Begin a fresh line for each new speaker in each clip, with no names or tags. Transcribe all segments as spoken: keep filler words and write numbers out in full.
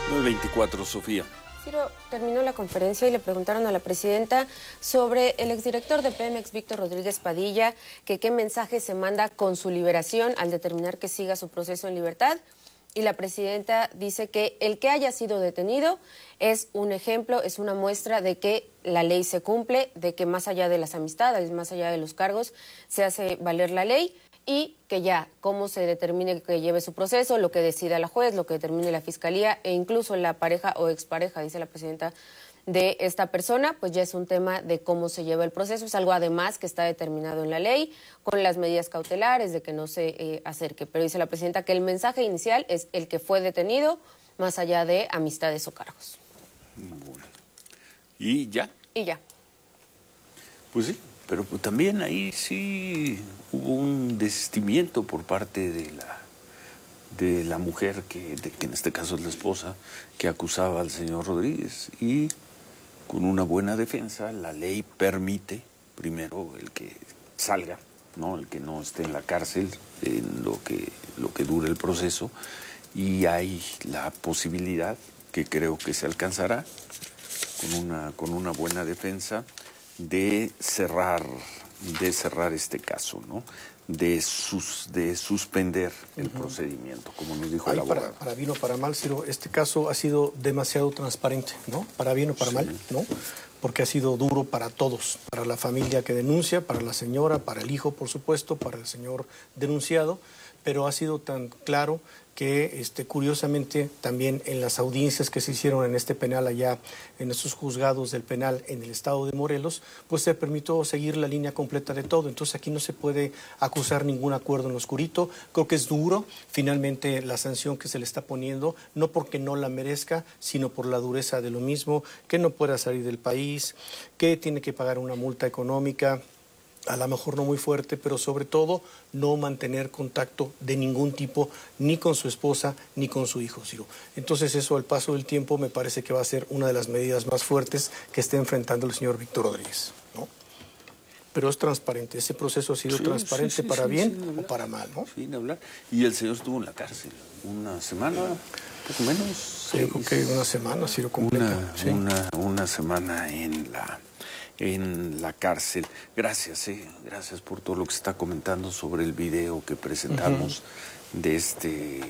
nueve veinticuatro, Sofía.
Ciro, terminó la conferencia y le preguntaron a la presidenta sobre el exdirector de Pemex, Víctor Rodríguez Padilla, que qué mensaje se manda con su liberación al determinar que siga su proceso en libertad. Y la presidenta dice que el que haya sido detenido es un ejemplo, es una muestra de que la ley se cumple, de que más allá de las amistades, más allá de los cargos, se hace valer la ley y que ya cómo se determine que lleve su proceso, lo que decida la juez, lo que determine la fiscalía e incluso la pareja o expareja, dice la presidenta, de esta persona, pues ya es un tema de cómo se lleva el proceso, es algo además que está determinado en la ley, con las medidas cautelares de que no se eh, acerque, pero dice la presidenta que el mensaje inicial es el que fue detenido, más allá de amistades o cargos.
Bueno. ¿Y ya?
Y ya.
Pues sí, pero también ahí sí hubo un desistimiento por parte de la, de la mujer, que, de, que en este caso es la esposa, que acusaba al señor Rodríguez, y con una buena defensa, la ley permite, primero, el que salga, ¿no? El que no esté en la cárcel en lo que, lo que dure el proceso, y hay la posibilidad, que creo que se alcanzará, con una, con una buena defensa, de cerrar, de cerrar este caso, ¿no? De, sus, de suspender el uh-huh. procedimiento, como nos dijo el abogado.
Para, para bien o para mal, Ciro, este caso ha sido demasiado transparente, ¿no? Para bien o para sí. mal, ¿no? Porque ha sido duro para todos, para la familia que denuncia, para la señora, para el hijo, por supuesto, para el señor denunciado, pero ha sido tan claro que este, curiosamente también en las audiencias que se hicieron en este penal allá, en estos juzgados del penal en el estado de Morelos, pues se permitió seguir la línea completa de todo. Entonces aquí no se puede acusar ningún acuerdo en lo oscurito. Creo que es duro finalmente la sanción que se le está poniendo, no porque no la merezca, sino por la dureza de lo mismo, que no pueda salir del país, que tiene que pagar una multa económica, a lo mejor no muy fuerte, pero sobre todo no mantener contacto de ningún tipo, ni con su esposa, ni con su hijo, Ciro. Entonces eso al paso del tiempo me parece que va a ser una de las medidas más fuertes que esté enfrentando el señor Víctor Rodríguez, ¿no? Pero es transparente, ese proceso ha sido sí, transparente sí, sí, para sí, bien o para mal, ¿no?
Sin hablar. Y el señor estuvo en la cárcel una semana, poco menos.
Sí, yo creo que una semana, Ciro, completa.
Una,
sí.
una, una semana en la... en la cárcel. Gracias, eh, gracias por todo lo que se está comentando sobre el video que presentamos uh-huh. de este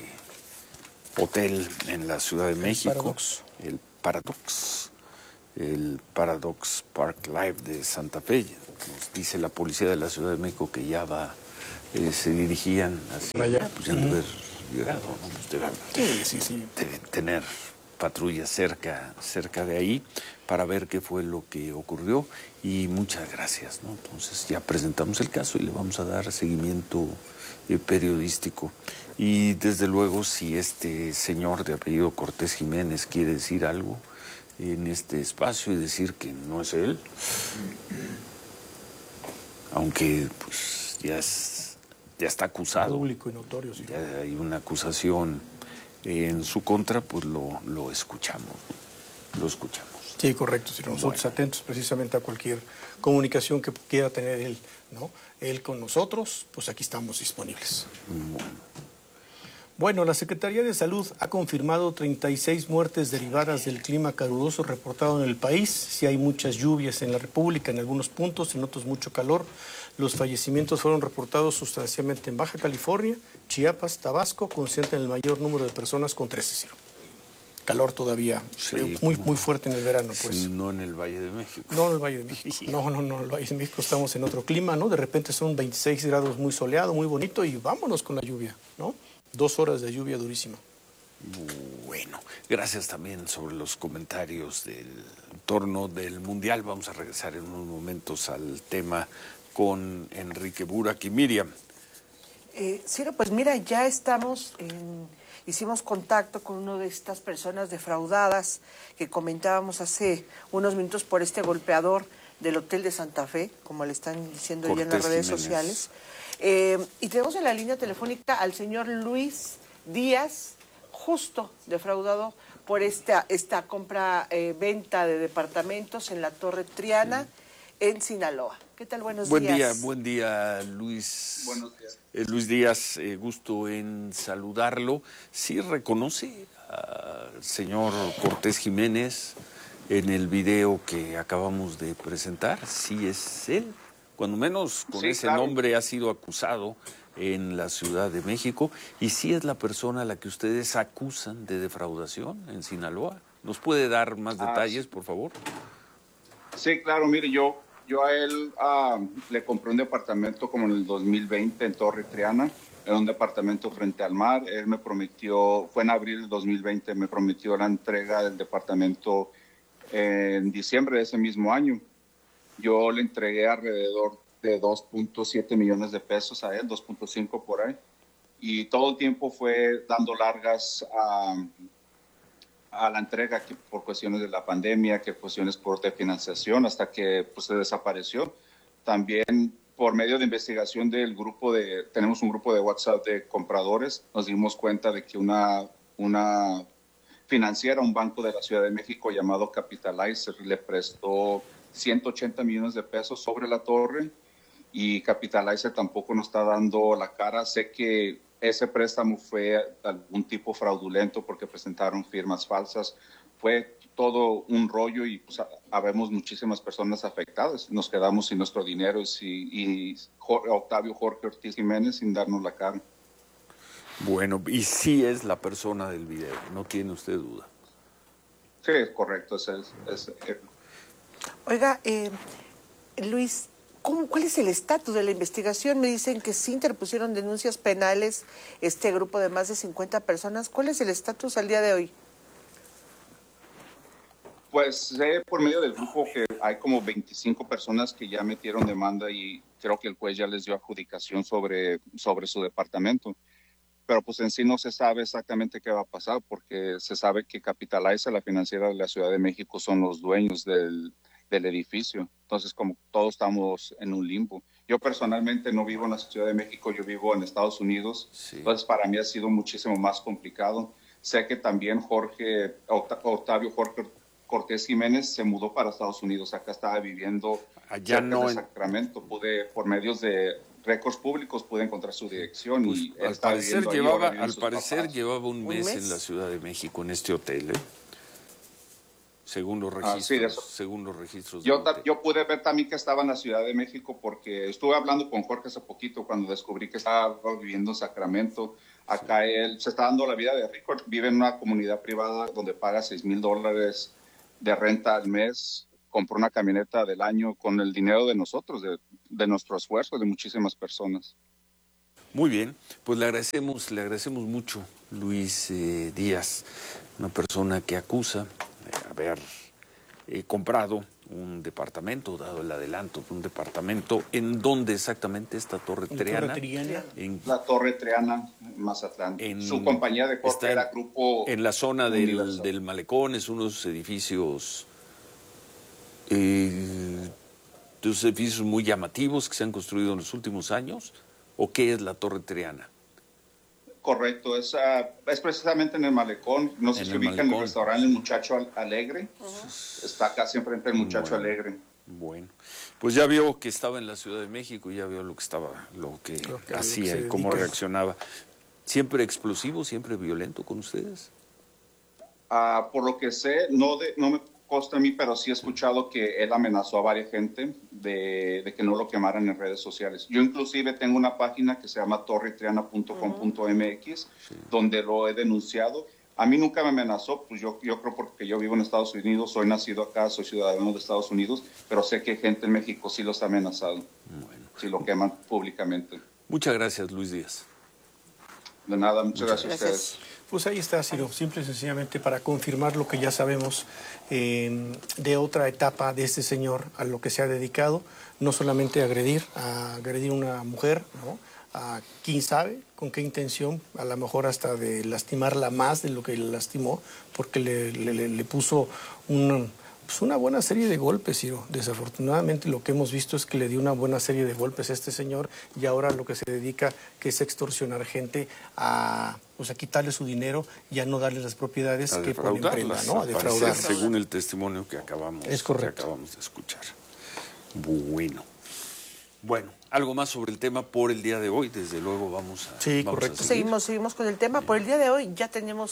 hotel en la Ciudad de México.
Paradox.
El Paradox. El Paradox Park Live de Santa Fe. Nos dice la policía de la Ciudad de México que ya va, eh, se dirigían hacia allá. Pues ya han de haber llegado, ¿no? Pues deben,
sí, sí, sí.
deben tener patrullas cerca, cerca de ahí para ver qué fue lo que ocurrió, y muchas gracias, ¿no? Entonces ya presentamos el caso y le vamos a dar seguimiento eh, periodístico. Y desde luego, si este señor de apellido Cortés Jiménez quiere decir algo en este espacio y decir que no es él, aunque pues ya, es, ya está acusado.
Público y notorio, sí.
Ya hay una acusación en su contra, pues lo, lo escuchamos, lo escuchamos.
Sí, correcto, si nosotros bueno. atentos precisamente a cualquier comunicación que quiera tener él, ¿no? Él con nosotros, pues aquí estamos disponibles.
Bueno.
Bueno, la Secretaría de Salud ha confirmado treinta y seis muertes derivadas del clima caluroso reportado en el país. Sí hay muchas lluvias en la República, en algunos puntos, en otros mucho calor. Los fallecimientos fueron reportados sustancialmente en Baja California, Chiapas, Tabasco, concentran el mayor número de personas con trece, Ciro. Calor todavía, sí, muy, muy fuerte en el verano, pues.
Sí, no en el Valle de México.
No en el Valle de México. No, no, no, en el Valle de México estamos en otro clima, ¿no? De repente son veintiséis grados, muy soleado, muy bonito, y vámonos con la lluvia, ¿no? Dos horas de lluvia durísima.
Bueno, gracias también sobre los comentarios del torno del Mundial. Vamos a regresar en unos momentos al tema con Enrique Burak y Miriam.
Eh, Ciro, pues mira, ya estamos en... Hicimos contacto con una de estas personas defraudadas que comentábamos hace unos minutos por este golpeador del Hotel de Santa Fe, como le están diciendo Cortés ya en las redes Jiménez. sociales. Eh, y tenemos en la línea telefónica al señor Luis Díaz, justo defraudado por esta, esta compra-venta eh, de departamentos en la Torre Triana, sí. en Sinaloa. ¿Qué tal? Buenos
buen
días.
Día, buen día, Luis.
Buenos días.
Eh, Luis Díaz, eh, gusto en saludarlo. ¿Sí reconoce a señor Cortés Jiménez en el video que acabamos de presentar? ¿Sí es él? Cuando menos con
Sí,
ese
claro.
nombre ha sido acusado en la Ciudad de México. ¿Y sí es la persona a la que ustedes acusan de defraudación en Sinaloa? ¿Nos puede dar más
Ah,
detalles,
sí.
por favor?
Sí, claro, mire, yo, yo a él ah, le compré un departamento como en el dos mil veinte en Torre Triana, era un departamento frente al mar. Él me prometió, fue en abril del dos mil veinte, me prometió la entrega del departamento en diciembre de ese mismo año. Yo le entregué alrededor de dos punto siete millones de pesos a él, dos punto cinco por ahí, y todo el tiempo fue dando largas a... a la entrega, que por cuestiones de la pandemia, que cuestiones por definanciación, hasta que pues, se desapareció. También por medio de investigación del grupo de, tenemos un grupo de WhatsApp de compradores, nos dimos cuenta de que una, una financiera, un banco de la Ciudad de México llamado Capitalizer, le prestó ciento ochenta millones de pesos sobre la torre, y Capitalizer tampoco nos está dando la cara. Sé que ese préstamo fue algún tipo fraudulento porque presentaron firmas falsas. Fue todo un rollo y pues, habemos muchísimas personas afectadas. Nos quedamos sin nuestro dinero y, y Octavio Jorge Ortiz Jiménez sin darnos la cara.
Bueno, y sí es la persona del video, no tiene usted duda.
Sí, es correcto. Es, es, es, es.
Oiga, eh, Luis, ¿cómo, ¿cuál es el estatus de la investigación? Me dicen que sí interpusieron denuncias penales este grupo de más de cincuenta personas. ¿Cuál es el estatus al día de hoy?
Pues sé por medio del grupo que hay como veinticinco personas que ya metieron demanda y creo que el juez ya les dio adjudicación sobre, sobre su departamento. Pero pues en sí no se sabe exactamente qué va a pasar porque se sabe que Capitaliza, la financiera de la Ciudad de México, son los dueños del, del edificio. Entonces, como todos estamos en un limbo. Yo personalmente no vivo en la Ciudad de México, yo vivo en Estados Unidos. Sí. Entonces, para mí ha sido muchísimo más complicado. Sé que también Jorge, Octavio Jorge Cortés Jiménez se mudó para Estados Unidos. Acá estaba viviendo
allá
cerca
no
de
en...
Sacramento. Pude, por medios de récords públicos, pude encontrar su dirección.
Pues,
y
al parecer, llevaba, al parecer llevaba un mes, ¿Un mes en la Ciudad de México, en este hotel, ¿eh? Según los registros. Ah, sí, de eso. Según los registros.
Yo, yo pude ver también que estaba en la Ciudad de México porque estuve hablando con Jorge hace poquito cuando descubrí que estaba viviendo en Sacramento. Acá sí. Él se está dando la vida de rico, vive en una comunidad privada donde paga seis mil dólares de renta al mes, compró una camioneta del año con el dinero de nosotros, de, de nuestro esfuerzo, de muchísimas personas.
Muy bien, pues le agradecemos, le agradecemos mucho, Luis eh, Díaz, una persona que acusa de haber eh, comprado un departamento, dado el adelanto de un departamento. ¿En dónde exactamente esta Torre Triana?
Torre Triana.
En,
la Torre Triana, Mazatlán. En, Su compañía de corte era Grupo
en la zona del, del Malecón, es unos edificios, eh, de unos edificios muy llamativos que se han construido en los últimos años. ¿O qué es la Torre Triana?
Correcto, es, uh, es precisamente en el Malecón. No sé si se ubica en el restaurante El Muchacho Alegre. Uh-huh. Está acá siempre entre El Muchacho
bueno,
Alegre.
Bueno, pues ya vio que estaba en la Ciudad de México, ya vio lo que estaba, lo que, lo que hacía y cómo reaccionaba. ¿Siempre explosivo, siempre violento con ustedes?
Uh, por lo que sé, no, de, no me consta a mí, pero sí he escuchado que él amenazó a varias gente de, de que no lo quemaran en redes sociales. Yo inclusive tengo una página que se llama torre triana punto com punto m x, sí, donde lo he denunciado. A mí nunca me amenazó, pues yo, yo creo porque yo vivo en Estados Unidos, soy nacido acá, soy ciudadano de Estados Unidos, pero sé que gente en México sí los ha amenazado, bueno, si lo queman públicamente.
Muchas gracias, Luis Díaz.
De nada, muchas, muchas gracias, gracias a ustedes.
Pues ahí está, Ciro, simple y sencillamente para confirmar lo que ya sabemos eh, de otra etapa de este señor a lo que se ha dedicado, no solamente a agredir, a agredir a una mujer, ¿no? A quién sabe con qué intención, a lo mejor hasta de lastimarla más de lo que le lastimó, porque le, le, le puso un... Pues una buena serie de golpes, Ciro. Desafortunadamente lo que hemos visto es que le dio una buena serie de golpes a este señor y ahora lo que se dedica que es extorsionar gente a, pues a quitarle su dinero y a no darle las propiedades
a
que ponen prenda, ¿no? A defraudar.
Según el testimonio que acabamos,
es correcto.
que acabamos de escuchar. Bueno. Bueno, algo más sobre el tema por el día de hoy. Desde luego vamos a...
Sí,
vamos
correcto.
A
seguimos, seguimos con el tema. Bien. Por el día de hoy ya tenemos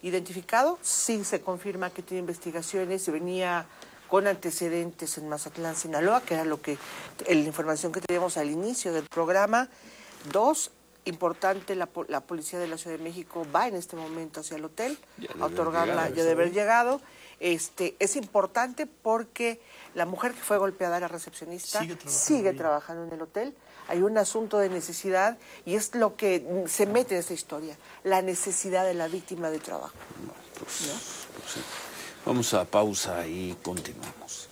identificado, sí se confirma que tiene investigaciones y venía con antecedentes en Mazatlán, Sinaloa, que era lo que la información que teníamos al inicio del programa. Dos, importante, la, la Policía de la Ciudad de México va en este momento hacia el hotel a otorgarla, ya de haber llegado. Este, es importante porque la mujer que fue golpeada, la recepcionista, sigue trabajando, sigue trabajando en el hotel. Hay un asunto de necesidad y es lo que se mete en esta historia, la necesidad de la víctima de trabajo.
Pues, ¿no? Pues sí. Vamos a pausa y continuamos.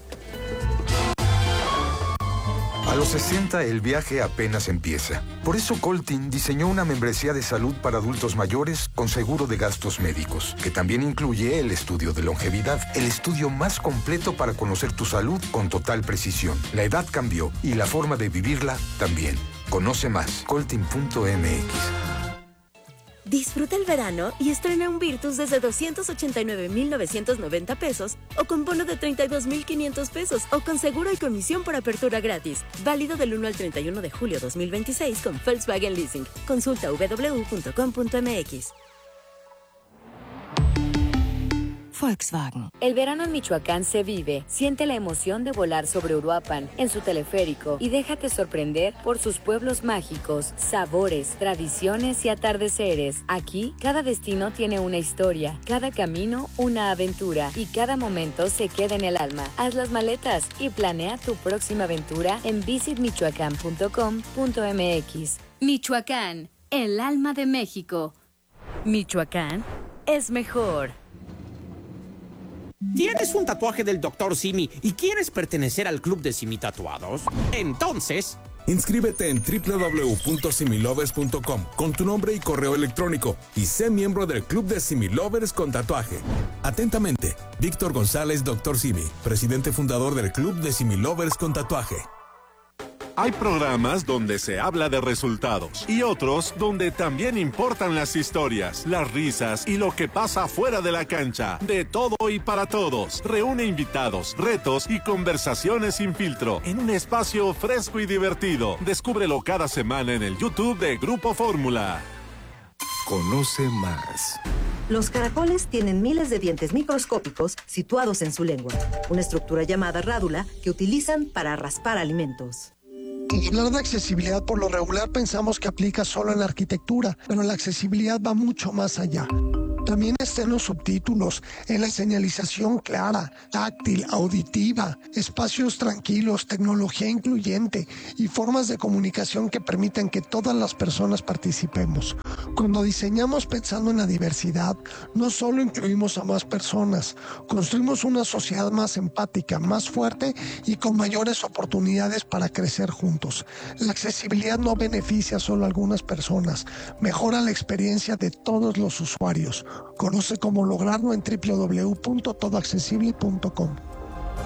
A los sesenta el viaje apenas empieza. Por eso Coltin diseñó una membresía de salud para adultos mayores con seguro de gastos médicos, que también incluye el estudio de longevidad, el estudio más completo para conocer tu salud con total precisión. La edad cambió y la forma de vivirla también. Conoce más, coltin punto m x.
Disfruta el verano y estrena un Virtus desde doscientos ochenta y nueve mil novecientos noventa pesos o con bono de treinta y dos mil quinientos pesos o con seguro y comisión por apertura gratis. Válido del uno al treinta y uno de julio dos mil veintiséis con Volkswagen Leasing. Consulta doble u doble u doble u punto com punto m x.
Volkswagen. El verano en Michoacán se vive. Siente la emoción de volar sobre Uruapan en su teleférico y déjate sorprender por sus pueblos mágicos, sabores, tradiciones y atardeceres. Aquí, cada destino tiene una historia, cada camino una aventura y cada momento se queda en el alma. Haz las maletas y planea tu próxima aventura en visit michoacán punto com punto m x.
Michoacán, el alma de México.
Michoacán es mejor.
¿Tienes un tatuaje del doctor Simi y quieres pertenecer al club de Simi Tatuados? Entonces,
inscríbete en doble u doble u doble u punto similovers punto com con tu nombre y correo electrónico y sé miembro del club de Similovers con tatuaje. Atentamente, Víctor González, doctor Simi, presidente fundador del club de Similovers con tatuaje.
Hay programas donde se habla de resultados y otros donde también importan las historias, las risas y lo que pasa fuera de la cancha. De todo y para todos. Reúne invitados, retos y conversaciones sin filtro en un espacio fresco y divertido. Descúbrelo cada semana en el YouTube de Grupo Fórmula.
Conoce más.
Los caracoles tienen miles de dientes microscópicos situados en su lengua, una estructura llamada rádula que utilizan para raspar alimentos.
Hablar de accesibilidad por lo regular pensamos que aplica solo en la arquitectura, pero la accesibilidad va mucho más allá. También está en los subtítulos, en la señalización clara, táctil, auditiva, espacios tranquilos, tecnología incluyente y formas de comunicación que permiten que todas las personas participemos. Cuando diseñamos pensando en la diversidad, no solo incluimos a más personas, construimos una sociedad más empática, más fuerte y con mayores oportunidades para crecer juntos. La accesibilidad no beneficia solo a algunas personas, mejora la experiencia de todos los usuarios. Conoce cómo lograrlo en doble u doble u doble u punto todo accesible punto com.